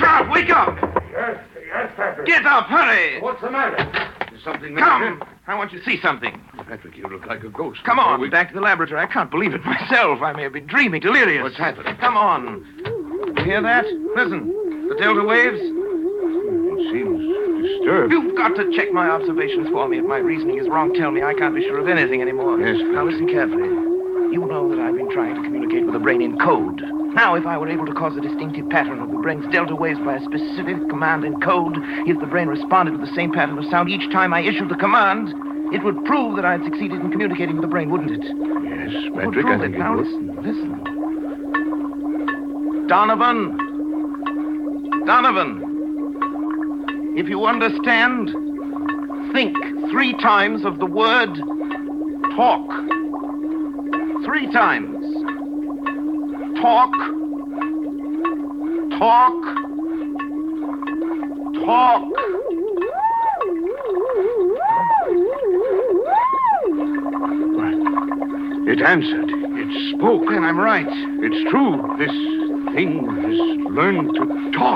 Sharp, wake up! Yes, Patrick. Get up, hurry! What's the matter? Is something Come! I want you to see something. Patrick, you look like a ghost. Come on, back to the laboratory. I can't believe it myself. I may have been dreaming, delirious. What's happening? Come on. You hear that? Listen. The delta waves? It seems disturbed. You've got to check my observations for me. If my reasoning is wrong, tell me. I can't be sure of anything anymore. Yes, Now listen carefully. You know that I've been trying to communicate with the brain in code. Now, if I were able to cause a distinctive pattern of the brain's delta waves by a specific command in code, if the brain responded with the same pattern of sound each time I issued the command, it would prove that I'd succeeded in communicating with the brain, wouldn't it? Yes, It would Patrick, prove I think it. Now would. listen. Donovan. If you understand, think 3 times of the word talk. 3 times. Talk. Talk. Talk. It answered. It spoke. Then I'm right. It's true. This thing has learned to talk.